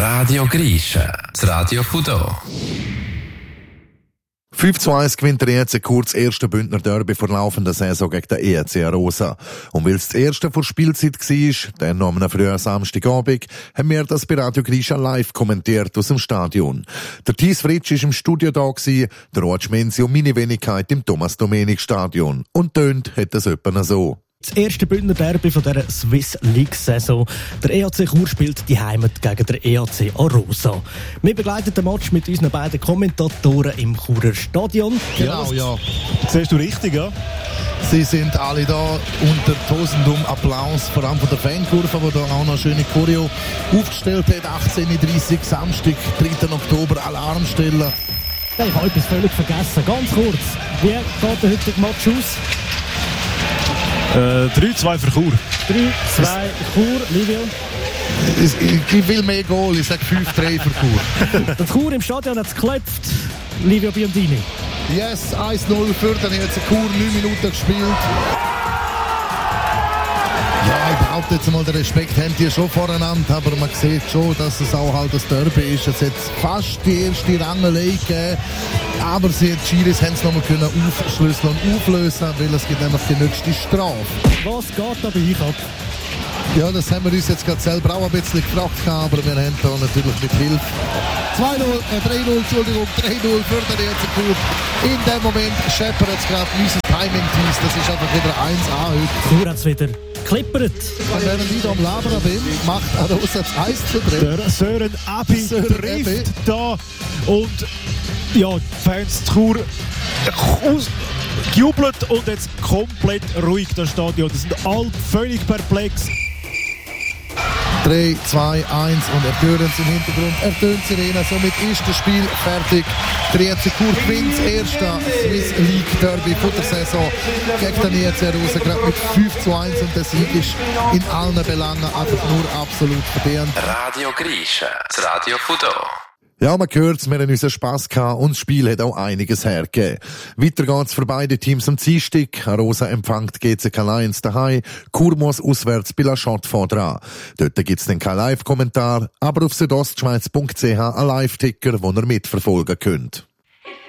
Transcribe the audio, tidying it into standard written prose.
Radio Grische, das Radio Fudo. 5:1 gewinnt der ERC Chur das erste Bündner Derby vor laufender Saison gegen den ERC Arosa. Und weil es das erste vor Spielzeit war, dann am frühen Samstagabend, haben wir das bei Radio Grische live kommentiert aus dem Stadion. Der Thies Fritsch war im Studio da gewesen, der Roach Menzi und meine Wenigkeit im Thomas-Domenik-Stadion. Und tönt hat es etwa so. Das erste Bündner Derby von dieser Swiss League-Saison. Der EAC Chur spielt die Heimat gegen der EAC Arosa. Wir begleiten den Match mit unseren beiden Kommentatoren im Churer Stadion. Genau, ja. Siehst du richtig, ja? Sie sind alle da unter tosendem Applaus, vor allem von der Fankurve, die da auch noch eine schöne Choreo aufgestellt hat. 18:30 Uhr, Samstag, 3. Oktober, Alarmstellen. Hey, ich habe etwas völlig vergessen. Ganz kurz. Wie geht der heutige Match aus? 3-2 für Chur. 3-2 Chur, Livio. Ich will mehr Goal, ich sage 5-3 für Chur. Der Chur im Stadion hat es geklopft, Livio Biondini. Yes, 1-0 für den ERC Chur, 9 Minuten gespielt. Ja, ich behaupte jetzt mal, den Respekt haben die schon voreinander, aber man sieht schon, dass es auch halt das Derby ist. Es hat fast die erste Rangelei gegeben, aber die Schiris haben es nochmal aufschlüsseln und auflösen, weil es gibt nämlich die nächste Strafe. Was geht da bei euch ab? Ja, das haben wir uns jetzt gerade selber auch ein bisschen gefragt, aber wir haben da natürlich mit Hilfe 3-0 für den ERC Chur. In dem Moment scheppert es gerade unser Timing-Tease, das ist einfach wieder 1A heute. Chur hat es wieder klippert. Und während ich da am Labern bin, macht Arosa das 1-3. Der Sören Abi trifft da und ja, die Fans zu Chur gejubelt und jetzt komplett ruhig das Stadion. Das sind alle völlig perplex. 3, 2, 1 und er hören im Hintergrund. Er tönt Sirene, somit ist das Spiel fertig. Der ERC Chur gewinnt das erste Swiss League Derby von der Saison gegen den ERC Arosa, gerade mit 5:1 und der Sieg ist in allen Belangen einfach nur absolut verdient. Radio Grische, das Radio Fudo. Ja, man hört's, wir haben unseren Spass gehabt und das Spiel hat auch einiges hergegeben. Weiter geht's für beide Teams am Dienstag. Arosa empfängt GCK Lions daheim, Chur muss auswärts bei La Chaux dran. Dort gibt's dann keinen Live-Kommentar, aber auf südostschweiz.ch einen Live-Ticker, den ihr mitverfolgen könnt.